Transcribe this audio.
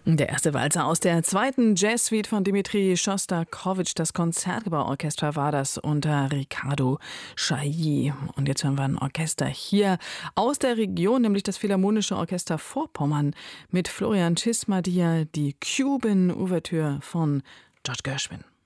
Der erste Walzer aus der zweiten Jazzsuite von Dmitri Schostakowitsch. Das Konzertgebauorchester war das unter Riccardo Chailly. Und jetzt hören wir ein Orchester hier aus der Region, nämlich das Philharmonische Orchester Vorpommern mit Florian Cismadia, die Cuban Ouvertüre von George Gershwin.